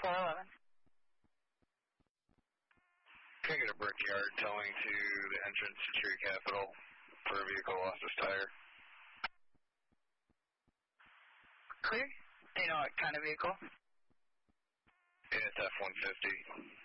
411. Can I get a Brickyard towing to the entrance to Tree Capital for a vehicle lost its tire? Clear? Do you know what kind of vehicle? Yeah, it's F-150.